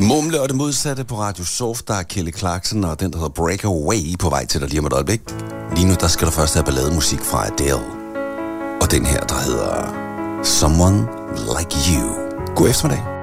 Mumle og det modsatte på Radio Soft, der er Kelly Clarkson, og den, der hedder Breakaway, på vej til dig lige om et øjeblik. Lige nu, der skal der først have ballademusik fra Adele. Og den her, der hedder Someone Like You. God eftermiddag.